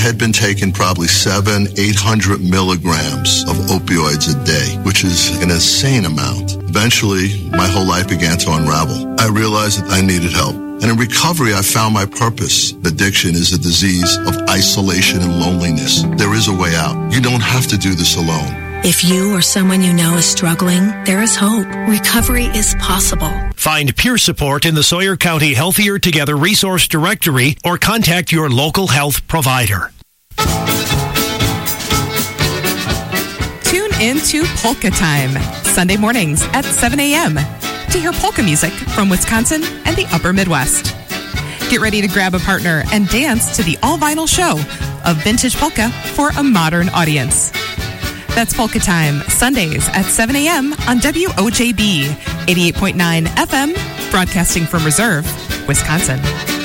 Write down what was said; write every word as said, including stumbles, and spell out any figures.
had been taking probably seven, eight hundred milligrams of opioids a day, which is an insane amount. Eventually, my whole life began to unravel. I realized that I needed help. And in recovery, I found my purpose. Addiction is a disease of isolation and loneliness. There is a way out. You don't have to do this alone. If you or someone you know is struggling, there is hope. Recovery is possible. Find peer support in the Sawyer County Healthier Together Resource Directory or contact your local health provider. Tune in to Polka Time, Sunday mornings at seven a.m. to hear polka music from Wisconsin and the Upper Midwest. Get ready to grab a partner and dance to the all-vinyl show of vintage polka for a modern audience. That's Polka Time, Sundays at seven a.m. on W O J B, eighty-eight point nine F M, broadcasting from Reserve, Wisconsin.